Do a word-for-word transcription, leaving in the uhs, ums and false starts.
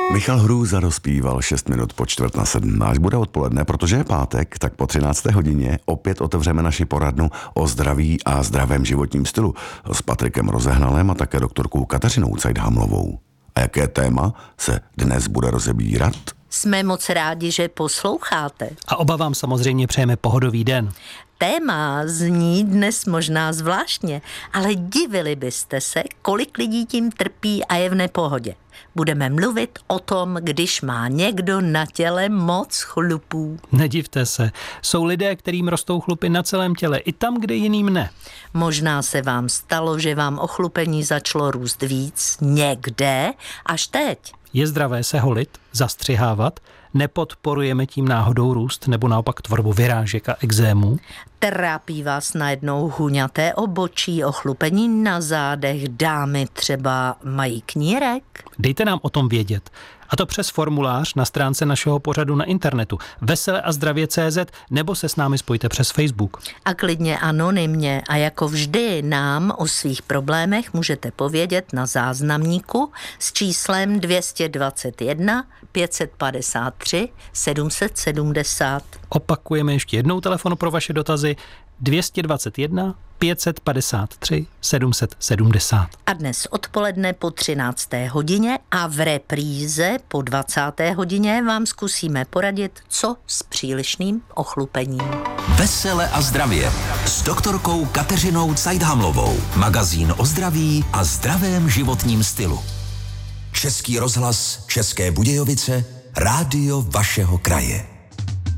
Michal Hrůza rozpíval šest minut po čtvrt na sedm. Až bude odpoledne, protože je pátek, tak po třinácté hodině opět otevřeme naši poradnu o zdraví a zdravém životním stylu s Patrikem Rozehnalem a také doktorkou Kateřinou Cajdhamlovou. A jaké téma se dnes bude rozebírat? Jsme moc rádi, že posloucháte. A oba vám samozřejmě přejeme pohodový den. Téma zní dnes možná zvláštně, ale divili byste se, kolik lidí tím trpí a je v nepohodě. Budeme mluvit o tom, když má někdo na těle moc chlupů. Nedivte se, jsou lidé, kterým rostou chlupy na celém těle, i tam, kde jiným ne. Možná se vám stalo, že vám ochlupení začalo růst víc někde až teď. Je zdravé se holit, zastřihávat? Nepodporujeme tím náhodou růst nebo naopak tvorbu vyrážek a ekzémů? Trápí vás najednou huňaté obočí, ochlupení na zádech, dámy třeba mají knírek? Dejte nám o tom vědět. A to přes formulář na stránce našeho pořadu na internetu vesele a zdravě tečka cé zet nebo se s námi spojte přes Facebook. A klidně anonymně a jako vždy nám o svých problémech můžete povědět na záznamníku s číslem dvě stě dvacet jedna pět set padesát tři sedm set sedmdesát. Opakujeme ještě jednou telefon pro vaše dotazy dvě stě dvacet jedna pět set padesát tři sedm set sedmdesát. A dnes odpoledne po třinácté hodině a v repríze po dvacáté hodině vám zkusíme poradit, co s přílišným ochlupením. Vesele a zdravě s doktorkou Kateřinou Cajdhamlovou. Magazín o zdraví a zdravém životním stylu. Český rozhlas, České Budějovice, rádio vašeho kraje.